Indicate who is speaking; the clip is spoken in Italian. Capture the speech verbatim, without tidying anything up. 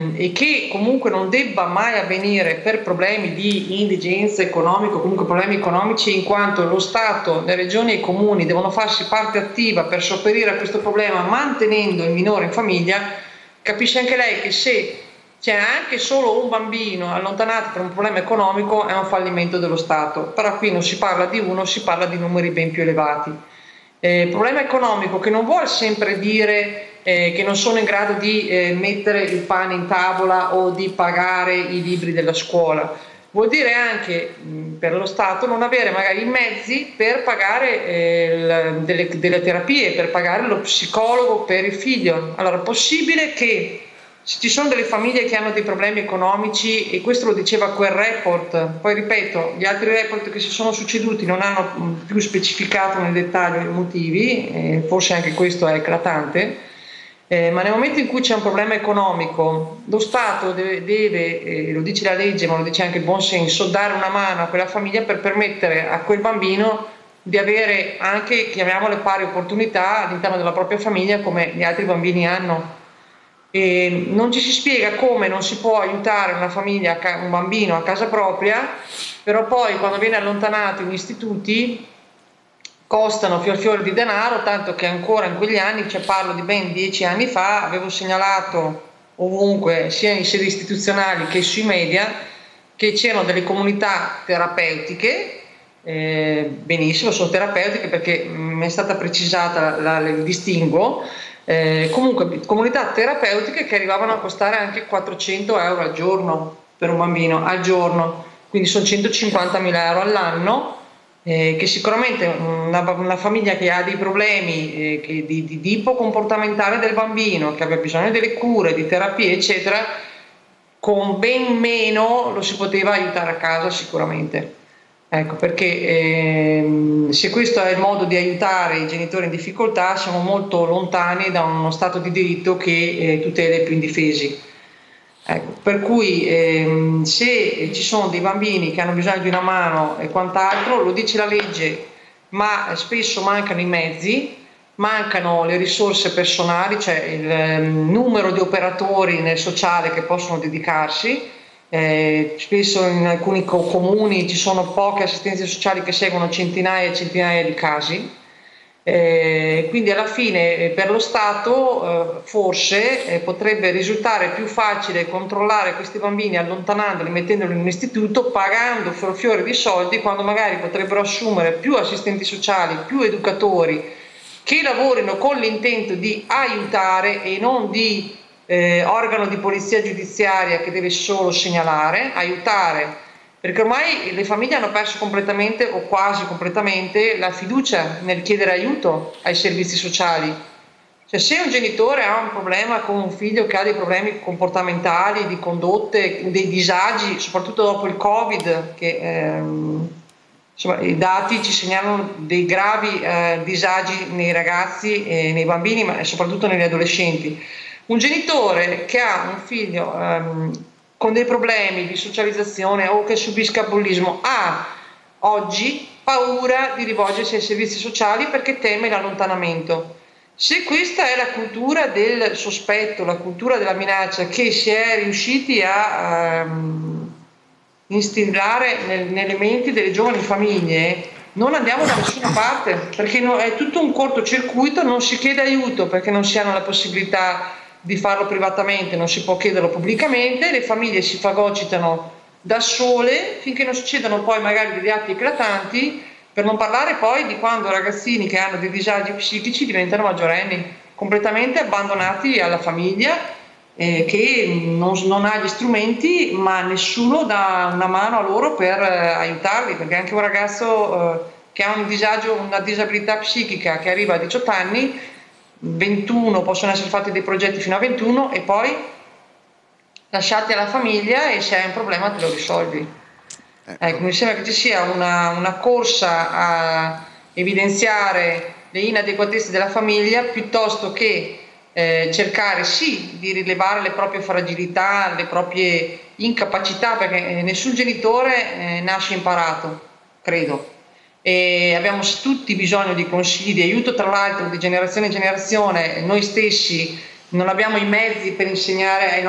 Speaker 1: e che comunque non debba mai avvenire per problemi di indigenza economica o comunque problemi economici, in quanto lo Stato, le regioni e i comuni devono farsi parte attiva per sopperire a questo problema mantenendo il minore in famiglia, capisce anche lei che se c'è anche solo un bambino allontanato per un problema economico è un fallimento dello Stato. Però qui non si parla di uno, si parla di numeri ben più elevati. Eh, problema economico che non vuol sempre dire eh, che non sono in grado di eh, mettere il pane in tavola o di pagare i libri della scuola, vuol dire anche mh, per lo Stato non avere magari i mezzi per pagare eh, il, delle, delle terapie, per pagare lo psicologo per il figlio. Allora è possibile che se ci sono delle famiglie che hanno dei problemi economici, e questo lo diceva quel report, poi ripeto, gli altri report che si sono succeduti non hanno più specificato nel dettaglio i motivi, eh, forse anche questo è eclatante, eh, ma nel momento in cui c'è un problema economico, lo Stato deve, deve eh, lo dice la legge, ma lo dice anche il buon senso, dare una mano a quella famiglia per permettere a quel bambino di avere anche, chiamiamole, pari opportunità all'interno della propria famiglia come gli altri bambini hanno. E non ci si spiega come non si può aiutare una famiglia, un bambino a casa propria, però poi quando viene allontanato in istituti costano fior fior di denaro, tanto che ancora in quegli anni, cioè parlo di ben dieci anni fa, avevo segnalato ovunque, sia in sedi istituzionali che sui media, che c'erano delle comunità terapeutiche, eh, benissimo, sono terapeutiche perché mi è stata precisata la, la, il distinguo, Eh, comunque comunità terapeutiche che arrivavano a costare anche quattrocento euro al giorno per un bambino, al giorno, quindi sono centocinquantamila euro all'anno, eh, che sicuramente una, una famiglia che ha dei problemi eh, che di, di tipo comportamentale del bambino, che abbia bisogno delle cure, di terapie eccetera, con ben meno lo si poteva aiutare a casa sicuramente. Ecco, perché ehm, se questo è il modo di aiutare i genitori in difficoltà, siamo molto lontani da uno Stato di diritto che eh, tutela i più indifesi. Ecco, per cui ehm, se ci sono dei bambini che hanno bisogno di una mano e quant'altro, lo dice la legge, ma spesso mancano i mezzi, mancano le risorse personali, cioè il um, numero di operatori nel sociale che possono dedicarsi. Eh, spesso in alcuni co comuni ci sono poche assistenze sociali che seguono centinaia e centinaia di casi, eh, quindi alla fine eh, per lo Stato eh, forse eh, potrebbe risultare più facile controllare questi bambini allontanandoli, mettendoli in un istituto, pagando fior fiore di soldi, quando magari potrebbero assumere più assistenti sociali, più educatori che lavorino con l'intento di aiutare e non di Eh, organo di polizia giudiziaria che deve solo segnalare, aiutare, perché ormai le famiglie hanno perso completamente o quasi completamente la fiducia nel chiedere aiuto ai servizi sociali. Cioè, se un genitore ha un problema con un figlio che ha dei problemi comportamentali, di condotte, dei disagi, soprattutto dopo il Covid, che ehm, insomma, i dati ci segnalano dei gravi eh, disagi nei ragazzi e nei bambini, ma soprattutto negli adolescenti. Un genitore che ha un figlio ehm, con dei problemi di socializzazione o che subisca bullismo ha oggi paura di rivolgersi ai servizi sociali perché teme l'allontanamento. Se questa è la cultura del sospetto, la cultura della minaccia che si è riusciti a ehm, instillare nel, nelle menti delle giovani famiglie, non andiamo da nessuna parte, perché no, è tutto un cortocircuito, non si chiede aiuto perché non si hanno la possibilità di farlo privatamente, non si può chiederlo pubblicamente, le famiglie si fagocitano da sole finché non succedono poi magari degli atti eclatanti, per non parlare poi di quando ragazzini che hanno dei disagi psichici diventano maggiorenni, completamente abbandonati alla famiglia, eh, che non, non ha gli strumenti, ma nessuno dà una mano a loro per eh, aiutarli, perché anche un ragazzo eh, che ha un disagio, una disabilità psichica che arriva a diciotto anni, ventuno possono essere fatti dei progetti fino a ventuno e poi lasciati alla famiglia e se hai un problema te lo risolvi. Ecco, ecco mi sembra che ci sia una, una corsa a evidenziare le inadeguatezze della famiglia piuttosto che eh, cercare sì di rilevare le proprie fragilità, le proprie incapacità, perché nessun genitore eh, nasce imparato, credo. E abbiamo tutti bisogno di consigli, di aiuto, tra l'altro di generazione in generazione noi stessi non abbiamo i mezzi per insegnare ai